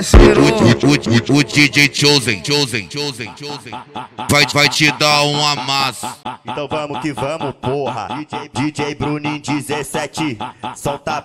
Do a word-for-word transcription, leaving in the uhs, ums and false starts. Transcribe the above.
O, o, o, o D J Chosen, Chosen, Chosen, Chosen vai, vai te dar um amasso. Então vamos que vamos, porra. D J Bruninho dezessete, solta